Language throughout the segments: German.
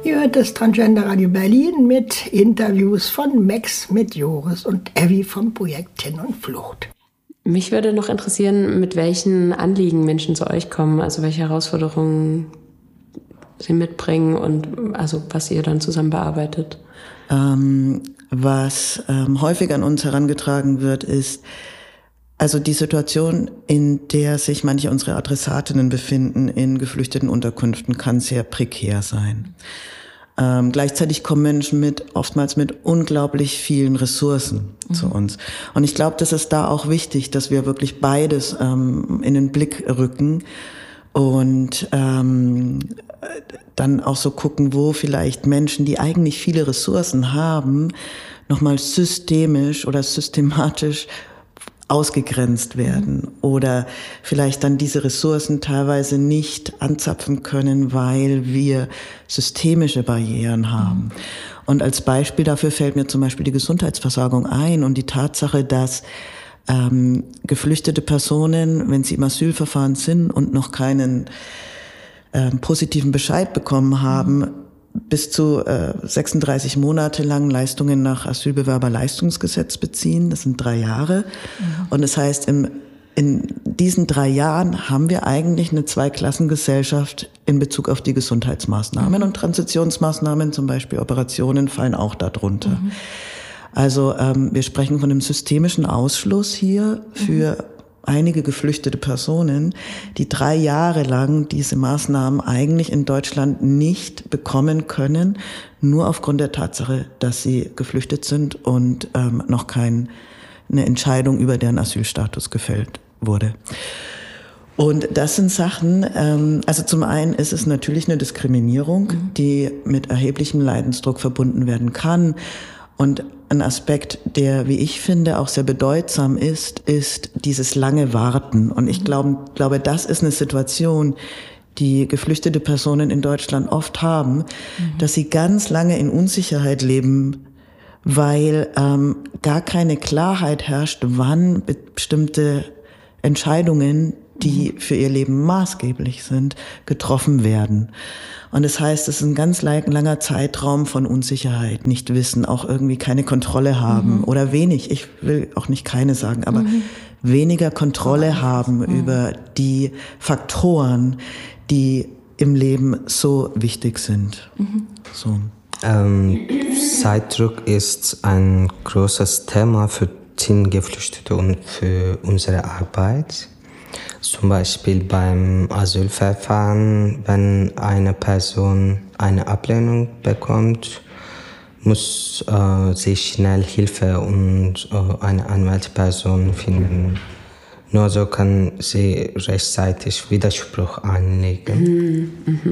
Ihr hört das Transgender Radio Berlin mit Interviews von Max, mit Joris und Evi vom Projekt Tin und Flucht. Mich würde noch interessieren, mit welchen Anliegen Menschen zu euch kommen, also welche Herausforderungen sie mitbringen und also was ihr dann zusammen bearbeitet. Was häufig an uns herangetragen wird, ist also die Situation, in der sich manche unserer Adressatinnen befinden in geflüchteten Unterkünften, kann sehr prekär sein. Gleichzeitig kommen Menschen oftmals mit unglaublich vielen Ressourcen zu uns. Und ich glaube, das ist da auch wichtig, dass wir wirklich beides in den Blick rücken und dann auch so gucken, wo vielleicht Menschen, die eigentlich viele Ressourcen haben, nochmal systemisch oder systematisch ausgegrenzt werden oder vielleicht dann diese Ressourcen teilweise nicht anzapfen können, weil wir systemische Barrieren haben. Und als Beispiel dafür fällt mir zum Beispiel die Gesundheitsversorgung ein und die Tatsache, dass geflüchtete Personen, wenn sie im Asylverfahren sind und noch keinen positiven Bescheid bekommen haben, bis zu 36 Monate lang Leistungen nach Asylbewerberleistungsgesetz beziehen. Das sind 3 Jahre. Und das heißt, in diesen 3 Jahren haben wir eigentlich eine Zweiklassengesellschaft in Bezug auf die Gesundheitsmaßnahmen. Und Transitionsmaßnahmen, zum Beispiel Operationen, fallen auch darunter. Also wir sprechen von einem systemischen Ausschluss hier für einige geflüchtete Personen, die 3 Jahre lang diese Maßnahmen eigentlich in Deutschland nicht bekommen können, nur aufgrund der Tatsache, dass sie geflüchtet sind und noch keine Entscheidung über deren Asylstatus gefällt wurde. Und das sind Sachen, also zum einen ist es natürlich eine Diskriminierung, die mit erheblichem Leidensdruck verbunden werden kann. Und ein Aspekt, der, wie ich finde, auch sehr bedeutsam ist dieses lange Warten. Und ich glaube, das ist eine Situation, die geflüchtete Personen in Deutschland oft haben, dass sie ganz lange in Unsicherheit leben, weil gar keine Klarheit herrscht, wann bestimmte Entscheidungen, die für ihr Leben maßgeblich sind, getroffen werden. Und das heißt, es ist ein ganz langer Zeitraum von Unsicherheit, nicht wissen, auch irgendwie keine Kontrolle haben oder wenig, ich will auch nicht keine sagen, aber weniger Kontrolle haben über die Faktoren, die im Leben so wichtig sind. So. Zeitdruck ist ein großes Thema für Teen-Geflüchtete und für unsere Arbeit. Zum Beispiel beim Asylverfahren, wenn eine Person eine Ablehnung bekommt, muss sie schnell Hilfe und eine Anwaltsperson finden. Nur so kann sie rechtzeitig Widerspruch einlegen.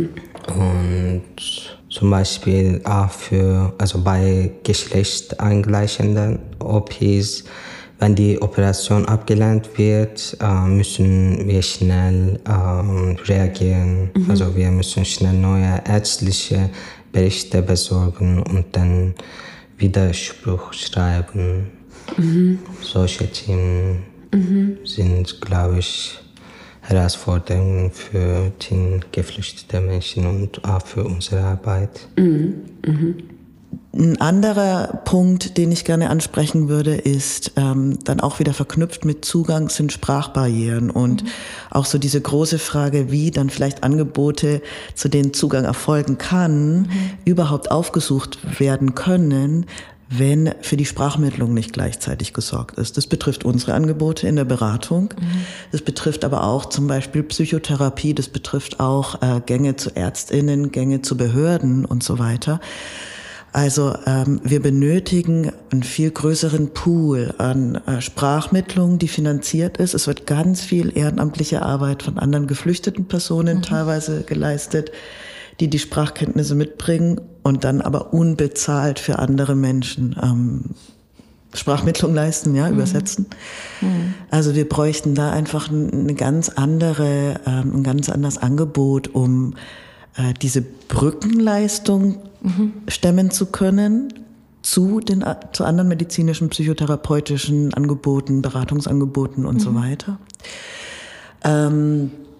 Und zum Beispiel auch bei geschlechtsangleichenden OPs, wenn die Operation abgelehnt wird, müssen wir schnell reagieren. Also wir müssen schnell neue ärztliche Berichte besorgen und dann Widerspruch schreiben. Solche Themen sind, glaube ich, Herausforderungen für geflüchtete Menschen und auch für unsere Arbeit. Ein anderer Punkt, den ich gerne ansprechen würde, ist dann auch wieder verknüpft mit Zugang, sind Sprachbarrieren und auch so diese große Frage, wie dann vielleicht Angebote, zu denen Zugang erfolgen kann, überhaupt aufgesucht werden können, wenn für die Sprachmittlung nicht gleichzeitig gesorgt ist. Das betrifft unsere Angebote in der Beratung. Das betrifft aber auch zum Beispiel Psychotherapie. Das betrifft auch Gänge zu ÄrztInnen, Gänge zu Behörden und so weiter. Also wir benötigen einen viel größeren Pool an Sprachmittlung, die finanziert ist. Es wird ganz viel ehrenamtliche Arbeit von anderen geflüchteten Personen teilweise geleistet, die Sprachkenntnisse mitbringen und dann aber unbezahlt für andere Menschen Sprachmittlung leisten, ja, übersetzen. Also wir bräuchten da einfach ein ganz anderes Angebot, um diese Brückenleistung stemmen zu können zu anderen medizinischen, psychotherapeutischen Angeboten, Beratungsangeboten und so weiter.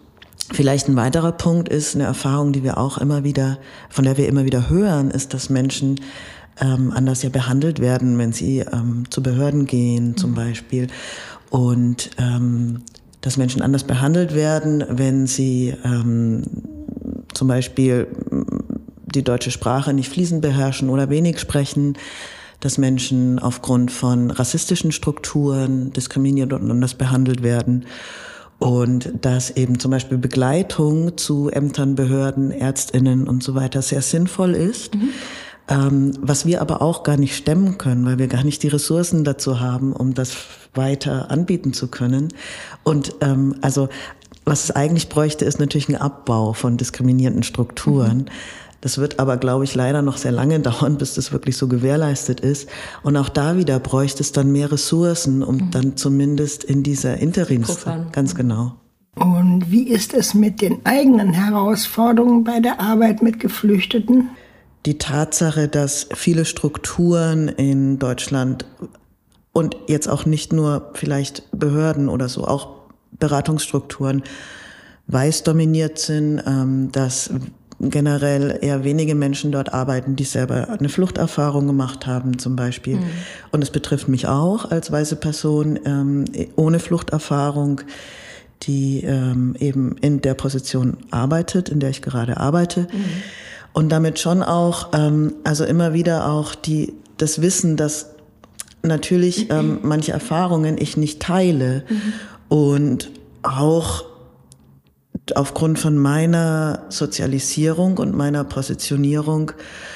Vielleicht ein weiterer Punkt ist eine Erfahrung, die wir auch immer wieder, von der wir immer wieder hören, ist, dass Menschen anders ja behandelt werden, wenn sie zu Behörden gehen zum Beispiel. Und dass Menschen anders behandelt werden, wenn sie zum Beispiel die deutsche Sprache nicht fließend beherrschen oder wenig sprechen, dass Menschen aufgrund von rassistischen Strukturen diskriminiert und anders behandelt werden. Und dass eben zum Beispiel Begleitung zu Ämtern, Behörden, ÄrztInnen und so weiter sehr sinnvoll ist. Was wir aber auch gar nicht stemmen können, weil wir gar nicht die Ressourcen dazu haben, um das weiter anbieten zu können. Und also was es eigentlich bräuchte, ist natürlich ein Abbau von diskriminierenden Strukturen. Das wird aber, glaube ich, leider noch sehr lange dauern, bis das wirklich so gewährleistet ist. Und auch da wieder bräuchte es dann mehr Ressourcen, um dann zumindest in dieser Interimszeit, ganz genau. Und wie ist es mit den eigenen Herausforderungen bei der Arbeit mit Geflüchteten? Die Tatsache, dass viele Strukturen in Deutschland und jetzt auch nicht nur vielleicht Behörden oder so, auch Beratungsstrukturen weiß dominiert sind, dass generell eher wenige Menschen dort arbeiten, die selber eine Fluchterfahrung gemacht haben zum Beispiel. Und es betrifft mich auch als weiße Person ohne Fluchterfahrung, die eben in der Position arbeitet, in der ich gerade arbeite. Und damit schon auch, also immer wieder auch das Wissen, dass natürlich manche Erfahrungen ich nicht teile und auch aufgrund von meiner Sozialisierung und meiner Positionierung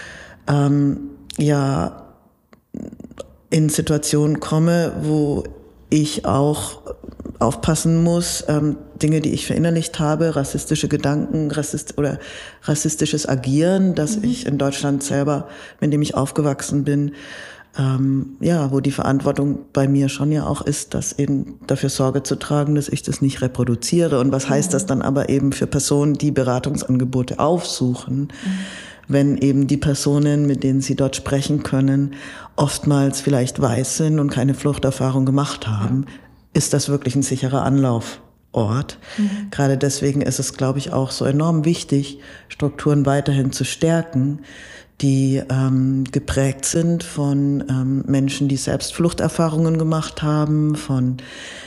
ja in Situationen komme, wo ich auch aufpassen muss, Dinge, die ich verinnerlicht habe, rassistische Gedanken, rassistisches Agieren, das ich in Deutschland selber, mit dem ich aufgewachsen bin, ja, wo die Verantwortung bei mir schon ja auch ist, das eben dafür Sorge zu tragen, dass ich das nicht reproduziere. Und was heißt das dann aber eben für Personen, die Beratungsangebote aufsuchen, wenn eben die Personen, mit denen sie dort sprechen können, oftmals vielleicht weiß sind und keine Fluchterfahrung gemacht haben, ist das wirklich ein sicherer Anlaufort. Gerade deswegen ist es, glaube ich, auch so enorm wichtig, Strukturen weiterhin zu stärken, die geprägt sind von Menschen, die selbst Fluchterfahrungen gemacht haben, von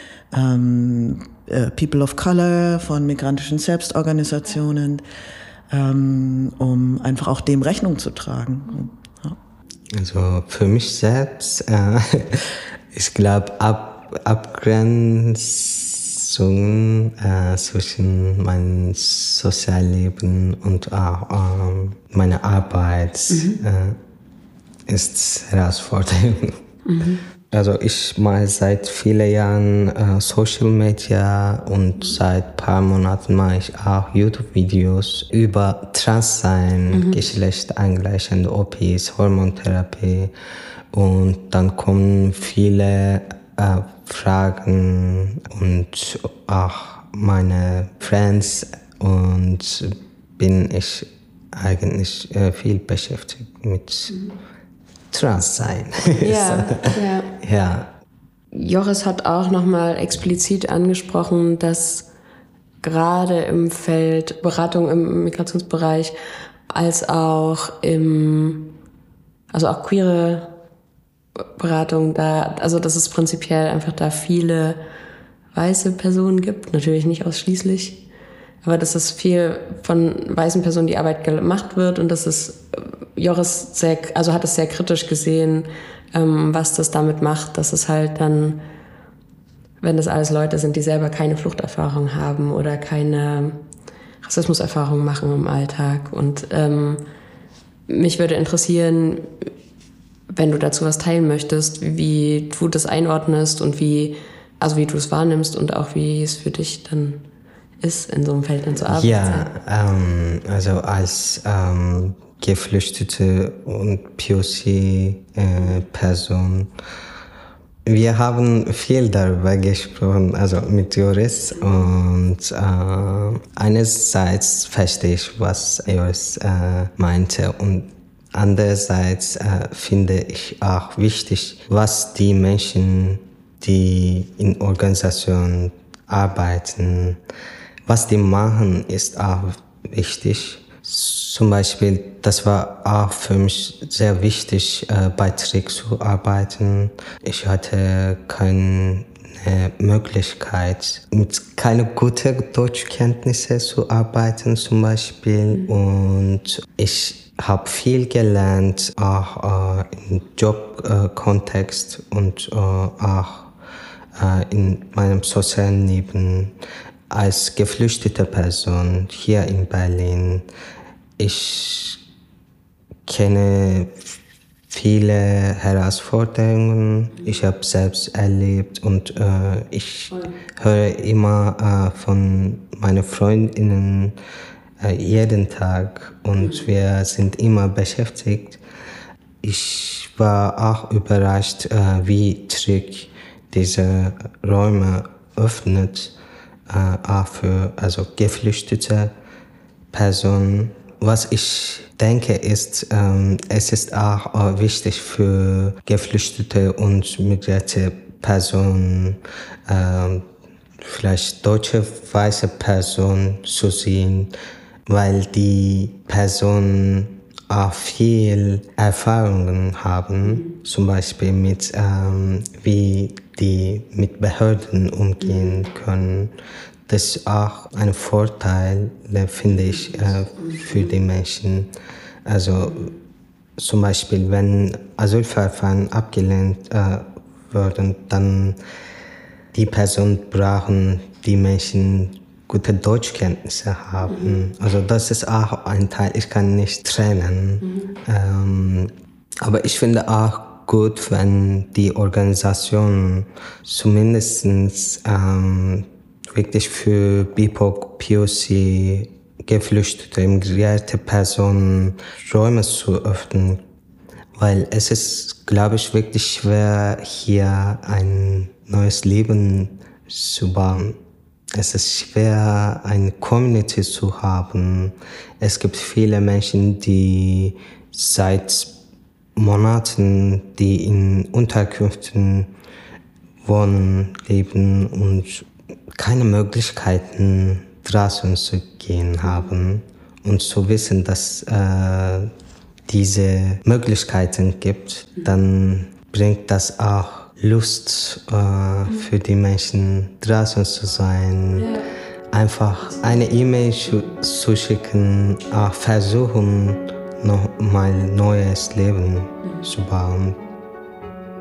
People of Color, von migrantischen Selbstorganisationen, um einfach auch dem Rechnung zu tragen. Ja. Also für mich selbst, ich glaube, Abgrenzung zwischen meinem Sozialleben und auch meiner Arbeit ist Herausforderung. Also ich mache seit vielen Jahren Social Media und seit ein paar Monaten mache ich auch YouTube-Videos über Transsein, geschlechtsangleichende OPs, Hormontherapie, und dann kommen viele Fragen und auch meine Friends, und bin ich eigentlich viel beschäftigt mit Transsein. Ja. Joris hat auch nochmal explizit angesprochen, dass gerade im Feld Beratung im Migrationsbereich als auch auch queere Beratung also dass es prinzipiell einfach da viele weiße Personen gibt, natürlich nicht ausschließlich, aber dass es viel von weißen Personen die Arbeit gemacht wird, und dass es Joris hat es sehr kritisch gesehen, was das damit macht, dass es halt dann, wenn das alles Leute sind, die selber keine Fluchterfahrung haben oder keine Rassismuserfahrung machen im Alltag. Und mich würde interessieren, wenn du dazu was teilen möchtest, wie du das einordnest und wie du es wahrnimmst und auch wie es für dich dann ist, in so einem Feld dann zu arbeiten. Ja, also als Geflüchtete und POC-Person, wir haben viel darüber gesprochen, also mit Joris, und einerseits verstehe ich, was Joris meinte, und andererseits finde ich auch wichtig, was die Menschen, die in Organisationen arbeiten, was die machen, ist auch wichtig. Zum Beispiel, das war auch für mich sehr wichtig, bei Trick zu arbeiten. Ich hatte keine Möglichkeit, mit keine guten Deutschkenntnisse zu arbeiten zum Beispiel. Und ich habe viel gelernt, auch im Jobkontext und auch in meinem sozialen Leben als geflüchtete Person hier in Berlin. Ich kenne viele Herausforderungen. Ich habe selbst erlebt und ich höre immer von meinen Freundinnen jeden Tag und wir sind immer beschäftigt. Ich war auch überrascht, wie Trick diese Räume öffnet, auch für geflüchtete Personen. Was ich denke ist, es ist auch wichtig für geflüchtete und migrierte Personen, vielleicht deutsche weiße Personen zu sehen, weil die Personen auch viel Erfahrungen haben, zum Beispiel mit wie die mit Behörden umgehen können. Das ist auch ein Vorteil, finde ich, für die Menschen. Also zum Beispiel, wenn Asylverfahren abgelehnt werden, dann die Personen brauchen die Menschen gute Deutschkenntnisse haben. Also das ist auch ein Teil, ich kann nicht trennen. Aber ich finde auch gut, wenn die Organisation zumindest wirklich für BIPOC, POC, geflüchtete, migrierte Personen Räume zu öffnen. Weil es ist, glaube ich, wirklich schwer, hier ein neues Leben zu bauen. Es ist schwer, eine Community zu haben. Es gibt viele Menschen, die seit Monaten, die in Unterkünften wohnen, leben und keine Möglichkeiten draußen zu gehen haben. Und zu wissen, dass diese Möglichkeiten gibt, dann bringt das auch Lust für die Menschen draußen zu sein. Einfach eine E-Mail zu schicken, auch versuchen, noch mal neues Leben zu bauen.